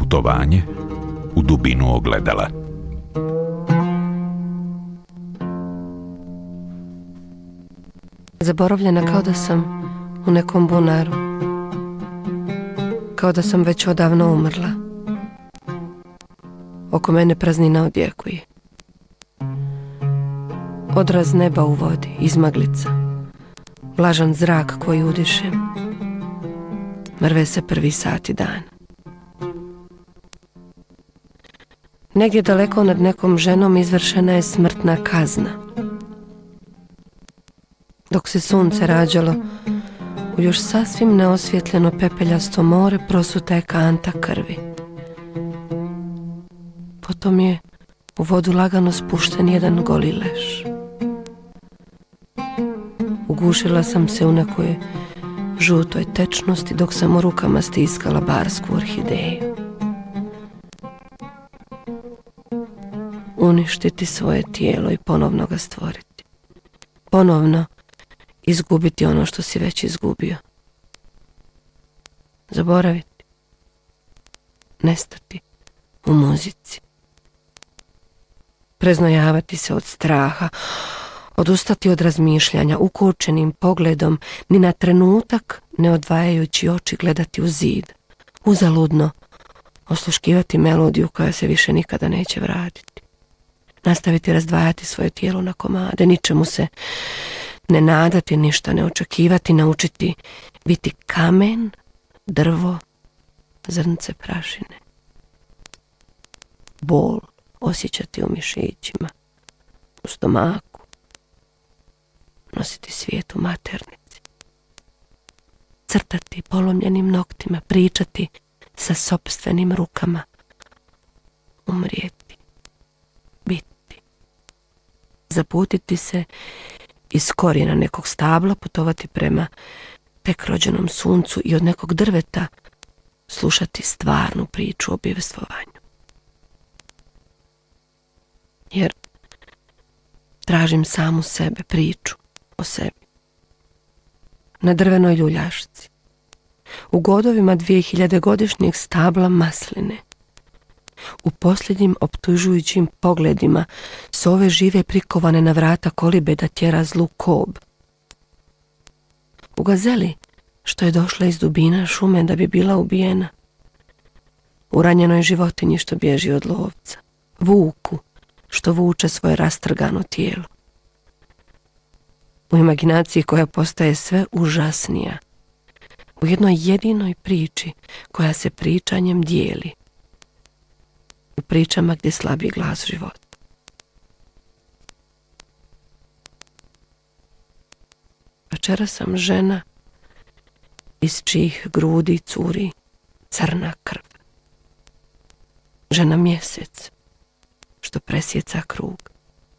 Putovanje u dubinu ogledala. Zaboravljena kao da sam u nekom bunaru, kao da sam već odavno umrla. Oko mene praznina odjekuje. Odraz neba u vodi, izmaglica, vlažan zrak koji udišem. Mrve se prvi sati dana. Negdje daleko nad nekom ženom izvršena je smrtna kazna. Dok se sunce rađalo, u još sasvim neosvjetljeno pepeljasto more prosuta je kanta krvi. Potom je u vodu lagano spušten jedan goli leš. Ugušila sam se u nekoj žutoj tečnosti dok sam u rukama stiskala barsku orhideju. Uništiti svoje tijelo i ponovno ga stvoriti. Ponovno izgubiti ono što si već izgubio. Zaboraviti. Nestati u muzici. Preznojavati se od straha, odustati od razmišljanja, ukočenim pogledom, ni na trenutak ne odvajajući oči gledati u zid, uzaludno osluškivati melodiju koja se više nikada neće vratiti. Nastaviti razdvajati svoje tijelo na komade, ničemu se ne nadati, ništa ne očekivati, naučiti biti kamen, drvo, zrnce prašine. Bol osjećati u mišićima, u stomaku, nositi svijet u maternici. Crtati polomljenim noktima, pričati sa sopstvenim rukama, umrijeti, biti, zaputiti se iz korijena nekog stabla, putovati prema tek rođenom suncu i od nekog drveta slušati stvarnu priču o bivstvovanju. Jer tražim samu sebe, priču o sebi. Na drvenoj ljuljašci, u godovima 2000-godišnjeg stabla masline, u posljednjim optužujućim pogledima s ove žive prikovane na vrata kolibe da tjera zlu kob. U gazeli što je došla iz dubina šume da bi bila ubijena. U ranjenoj životinji što bježi od lovca. Vuku što vuče svoje rastrgano tijelo. U imaginaciji koja postaje sve užasnija. U jednoj jedinoj priči koja se pričanjem dijeli. U pričama gdje slabi glas života. Večeras sam žena iz čijih grudi curi crna krv. Žena mjesec što presjeca krug.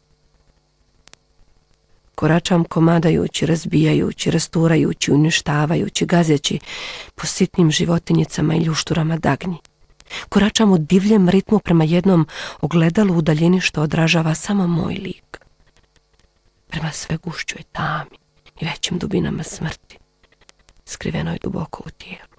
Koračam komadajući, razbijajući, rasturajući, uništavajući, gazeći po sitnim životinjicama i ljušturama dagnji. Koračam u divljem ritmu prema jednom ogledalu u daljini što odražava samo moj lik. Prema sve gušćoj tami i većim dubinama smrti, skrivenoj duboko u tijelu.